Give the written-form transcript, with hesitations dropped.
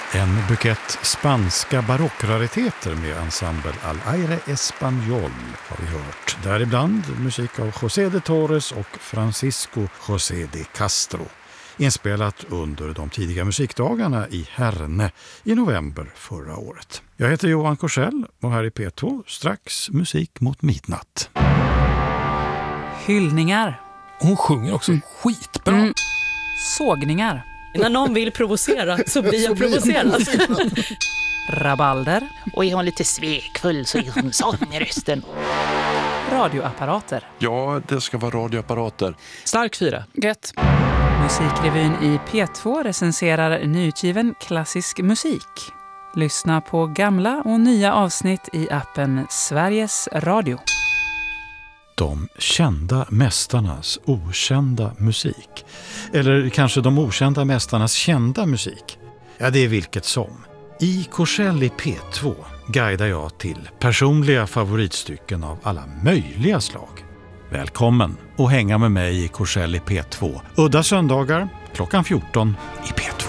En bukett spanska barockrariteter med ensemble Al Aire Español har vi hört. Däribland musik av José de Torres och Francisco José de Castro. Inspelat under de tidiga musikdagarna i Herne i november förra året. Jag heter Johan Korsell och här i P2 strax musik mot midnatt. Hyllningar. Hon sjunger också skitbra. Sågningar. När någon vill provocera så blir jag provocerad. Rabalder. Och är hon lite svekfull så är hon sån i rösten. Radioapparater. Ja, det ska vara radioapparater. Stark fyra. Gött. Musikrevyn i P2 recenserar nyutgiven klassisk musik. Lyssna på gamla och nya avsnitt i appen Sveriges Radio. De kända mästarnas okända musik. Eller kanske de okända mästarnas kända musik. Ja, det är vilket som. I Korsell i P2 guidar jag till personliga favoritstycken av alla möjliga slag. Välkommen och hänga med mig i Korsell i P2. Udda söndagar klockan 14 i P2.